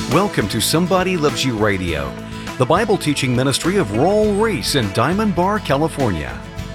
Welcome to Somebody Loves You Radio, the Bible teaching ministry of Raul Ries in Diamond Bar, California.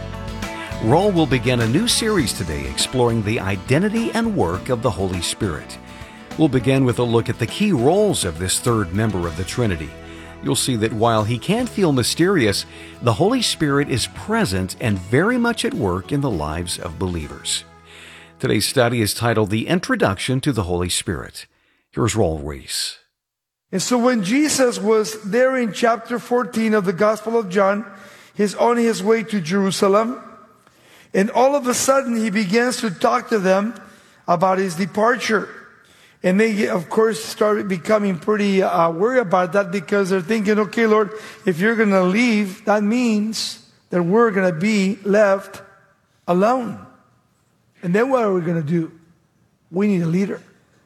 Raul will begin a new series today exploring the identity and work of the Holy Spirit. We'll begin with a look at the key roles of this third member of the Trinity. You'll see that while he can feel mysterious, the Holy Spirit is present and very much at work in the lives of believers. Today's study is titled The Introduction to the Holy Spirit. Here's Raul Ries. And so when Jesus was there in chapter 14 of the Gospel of John, he's on his way to Jerusalem. And all of a sudden, he begins to talk to them about his departure. And they, of course, started becoming pretty worried about that because they're thinking, okay, Lord, if you're going to leave, that means that we're going to be left alone. And then what are we going to do? We need a leader.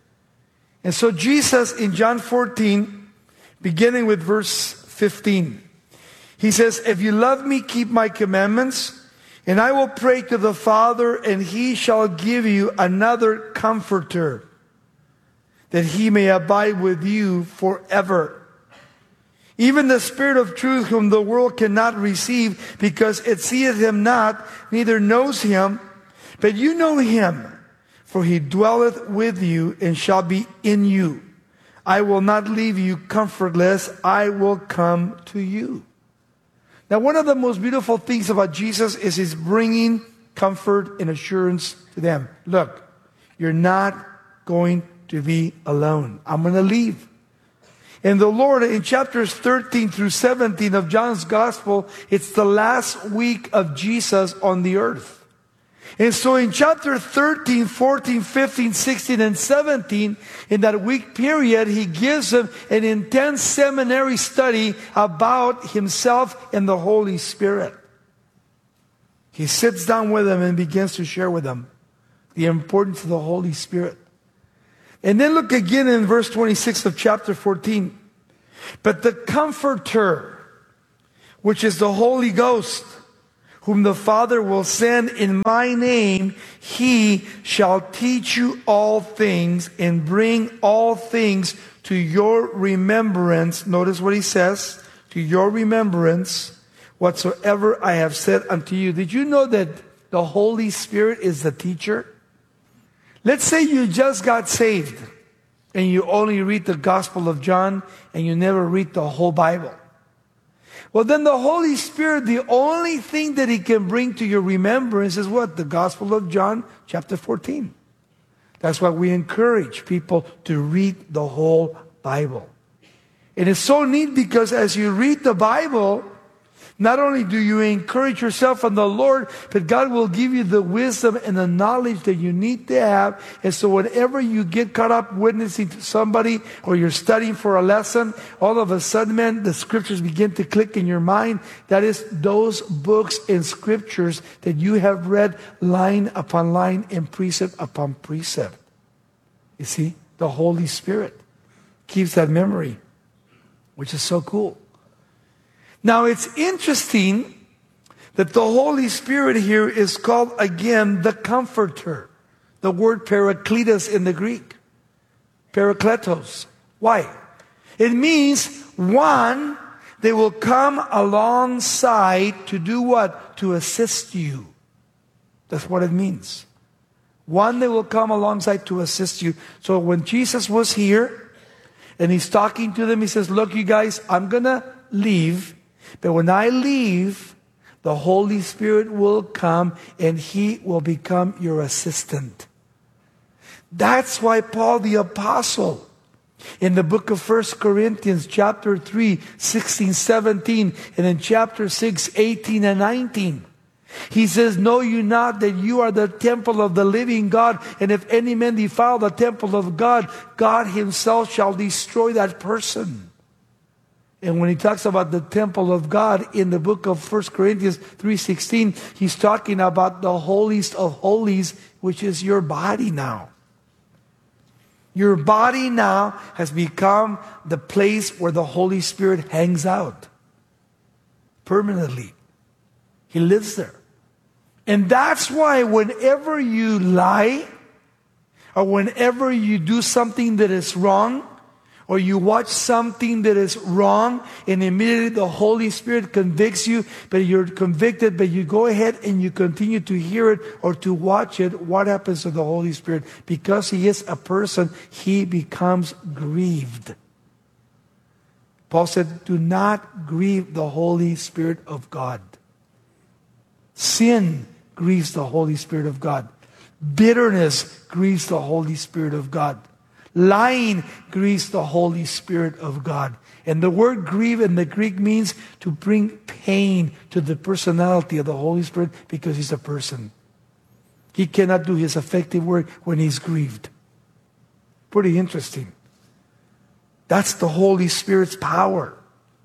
And so Jesus in John 14, beginning with verse 15, he says, if you love me, keep my commandments, and I will pray to the Father, and he shall give you another comforter, that he may abide with you forever. Even the Spirit of truth, whom the world cannot receive, because it seeth him not, neither knows him, but you know him. For he dwelleth with you and shall be in you. I will not leave you comfortless. I will come to you. Now, one of the most beautiful things about Jesus is his bringing comfort and assurance to them. Look, you're not going to be alone. I'm going to leave. And the Lord, in chapters 13 through 17 of John's Gospel, it's the last week of Jesus on the earth. And so in chapter 13, 14, 15, 16, and 17, in that week period, he gives them an intense seminary study about himself and the Holy Spirit. He sits down with them and begins to share with them the importance of the Holy Spirit. And then look again in verse 26 of chapter 14. But the Comforter, which is the Holy Ghost, whom the Father will send in my name, he shall teach you all things and bring all things to your remembrance. Notice what he says, to your remembrance, whatsoever I have said unto you. Did you know that the Holy Spirit is the teacher? Let's say you just got saved and you only read the Gospel of John and you never read the whole Bible. Well, then the Holy Spirit, the only thing that he can bring to your remembrance is what? The Gospel of John, chapter 14. That's why we encourage people to read the whole Bible. And it's so neat because as you read the Bible, not only do you encourage yourself on the Lord, but God will give you the wisdom and the knowledge that you need to have. And so whenever you get caught up witnessing to somebody or you're studying for a lesson, all of a sudden, man, the scriptures begin to click in your mind. That is those books and scriptures that you have read line upon line and precept upon precept. You see, the Holy Spirit keeps that memory, which is so cool. Now, it's interesting that the Holy Spirit here is called, again, the Comforter. The word Parakletos in the Greek. Parakletos. Why? It means, one, they will come alongside to do what? To assist you. That's what it means. One, they will come alongside to assist you. So when Jesus was here, and he's talking to them, he says, look, you guys, I'm going to leave. But when I leave, the Holy Spirit will come and he will become your assistant. That's why Paul the Apostle, in the book of 1 Corinthians, chapter 3, 16, 17, and in chapter 6, 18 and 19, he says, know you not that you are the temple of the living God, and if any man defile the temple of God, God himself shall destroy that person. And when he talks about the temple of God in the book of 1 Corinthians 3:16, he's talking about the holiest of holies, which is your body now. Your body now has become the place where the Holy Spirit hangs out permanently. He lives there. And that's why whenever you lie, or whenever you do something that is wrong, or you watch something that is wrong and immediately the Holy Spirit convicts you, but you're convicted, but you go ahead and you continue to hear it or to watch it, what happens to the Holy Spirit? Because He is a person, He becomes grieved. Paul said, do not grieve the Holy Spirit of God. Sin grieves the Holy Spirit of God. Bitterness grieves the Holy Spirit of God. Lying grieves the Holy Spirit of God. And the word grieve in the Greek means to bring pain to the personality of the Holy Spirit because He's a person. He cannot do His effective work when He's grieved. Pretty interesting. That's the Holy Spirit's power.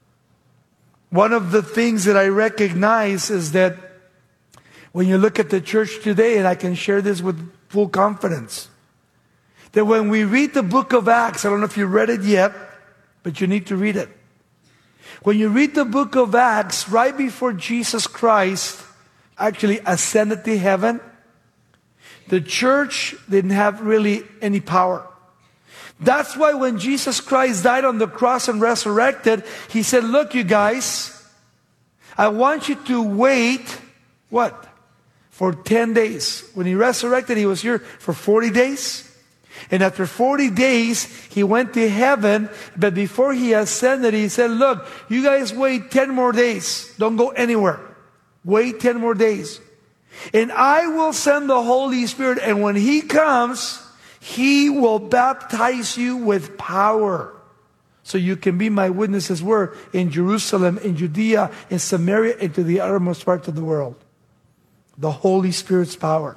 One of the things that I recognize is that when you look at the church today, and I can share this with full confidence, that when we read the book of Acts, I don't know if you read it yet, but you need to read it. When you read the book of Acts, right before Jesus Christ actually ascended to heaven, the church didn't have really any power. That's why when Jesus Christ died on the cross and resurrected, He said, look, you guys, I want you to wait, what? For 10 days. When He resurrected, He was here for 40 days. And after 40 days, He went to heaven. But before He ascended, He said, look, you guys wait 10 more days. Don't go anywhere. Wait 10 more days. And I will send the Holy Spirit. And when He comes, He will baptize you with power. So you can be my witnesses where? In Jerusalem, in Judea, in Samaria, and to the uttermost parts of the world. The Holy Spirit's power.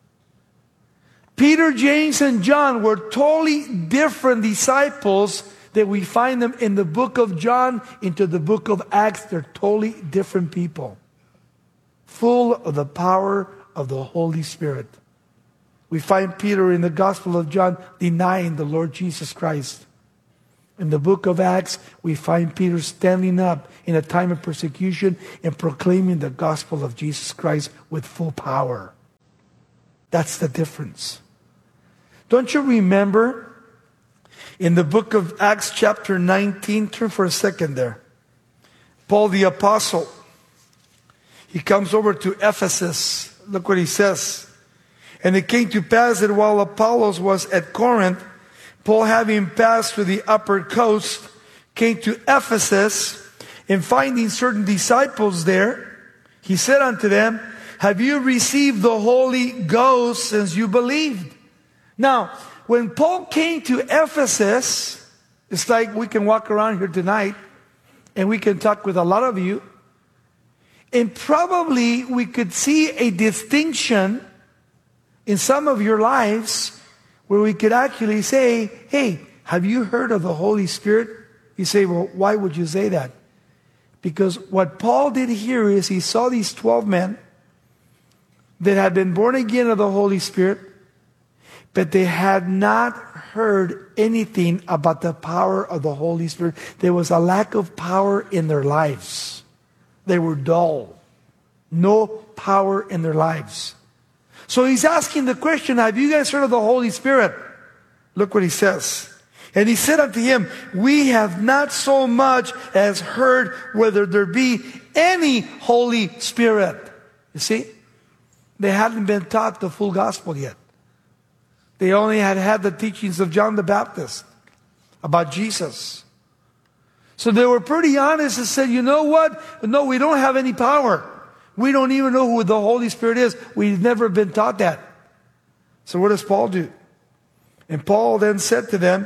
Peter, James, and John were totally different disciples that we find them in the book of John into the book of Acts. They're totally different people. Full of the power of the Holy Spirit. We find Peter in the Gospel of John denying the Lord Jesus Christ. In the book of Acts, we find Peter standing up in a time of persecution and proclaiming the gospel of Jesus Christ with full power. That's the difference. Don't you remember in the book of Acts chapter 19, turn for a second there. Paul the apostle, he comes over to Ephesus. Look what he says. And it came to pass that while Apollos was at Corinth, Paul, having passed through the upper coast, came to Ephesus, and finding certain disciples there, he said unto them, have you received the Holy Ghost since you believed? Now, when Paul came to Ephesus, it's like we can walk around here tonight, and we can talk with a lot of you, and probably we could see a distinction in some of your lives where we could actually say, hey, have you heard of the Holy Spirit? You say, well, why would you say that? Because what Paul did here is he saw these 12 men that had been born again of the Holy Spirit, but they had not heard anything about the power of the Holy Spirit. There was a lack of power in their lives. They were dull. No power in their lives. So he's asking the question, have you guys heard of the Holy Spirit? Look what he says. And he said unto him, we have not so much as heard whether there be any Holy Spirit. You see? They hadn't been taught the full gospel yet. They only had the teachings of John the Baptist about Jesus. So they were pretty honest and said, you know what? No, we don't have any power. We don't even know who the Holy Spirit is. We've never been taught that. So what does Paul do? And Paul then said to them,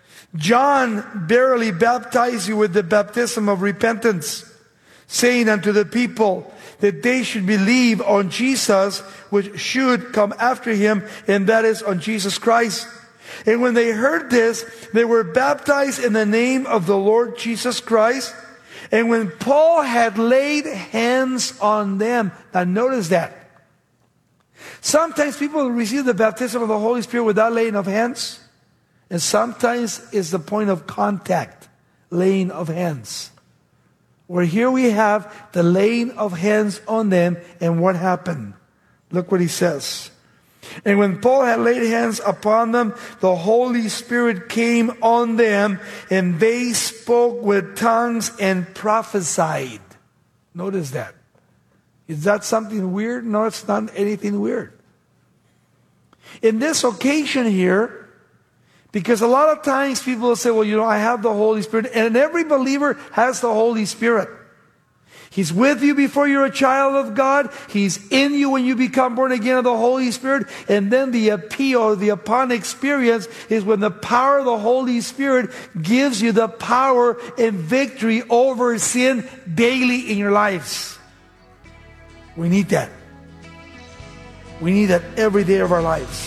John barely baptized you with the baptism of repentance, saying unto the people that they should believe on Jesus, which should come after him, and that is on Jesus Christ. And when they heard this, they were baptized in the name of the Lord Jesus Christ. And when Paul had laid hands on them, now notice that. Sometimes people receive the baptism of the Holy Spirit without laying of hands. And sometimes it's the point of contact, laying of hands. Where here we have the laying of hands on them, and what happened? Look what he says. And when Paul had laid hands upon them, the Holy Spirit came on them, and they spoke with tongues and prophesied. Notice that. Is that something weird? No, it's not anything weird. In this occasion here, because a lot of times people will say, well, I have the Holy Spirit. And every believer has the Holy Spirit. He's with you before you're a child of God. He's in you when you become born again of the Holy Spirit. And then the appeal, the upon experience, is when the power of the Holy Spirit gives you the power and victory over sin daily in your lives. We need that. We need that every day of our lives.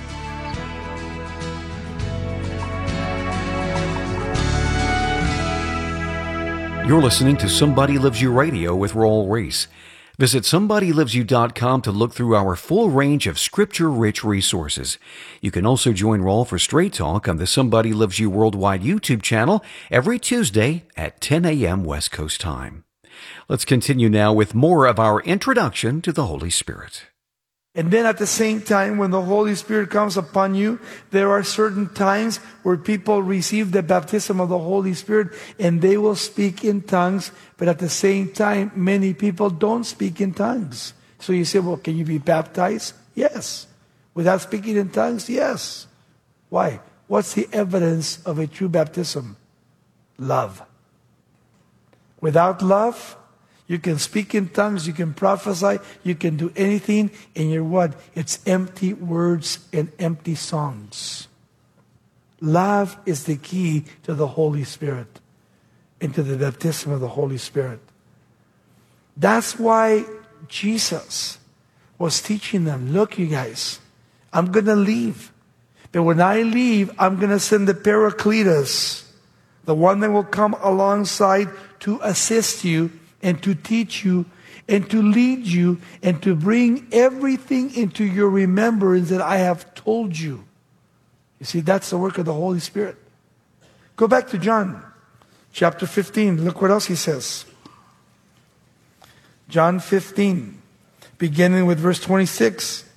You're listening to Somebody Loves You Radio with Raul Ries. Visit SomebodyLovesYou.com to look through our full range of scripture-rich resources. You can also join Raul for Straight Talk on the Somebody Loves You Worldwide YouTube channel every Tuesday at 10 a.m. West Coast time. Let's continue now with more of our introduction to the Holy Spirit. And then at the same time, when the Holy Spirit comes upon you, there are certain times where people receive the baptism of the Holy Spirit and they will speak in tongues. But at the same time, many people don't speak in tongues. So you say, well, can you be baptized? Yes. Without speaking in tongues? Yes. Why? What's the evidence of a true baptism? Love. Without love, you can speak in tongues, you can prophesy, you can do anything, and you're what? It's empty words and empty songs. Love is the key to the Holy Spirit and to the baptism of the Holy Spirit. That's why Jesus was teaching them, look, you guys, I'm going to leave. But when I leave, I'm going to send the Paracletus, the one that will come alongside to assist you and to teach you, and to lead you, and to bring everything into your remembrance that I have told you. You see, that's the work of the Holy Spirit. Go back to John, chapter 15. Look what else he says. John 15, beginning with verse 26.